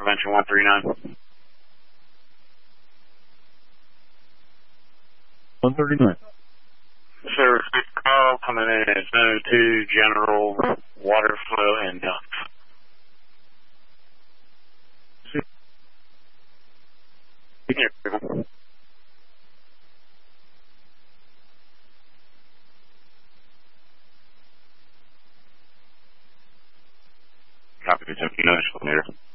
prevention 139. 139. Sir, call coming in at zone 2, general water flow and dump. Copy, Kentucky, notice,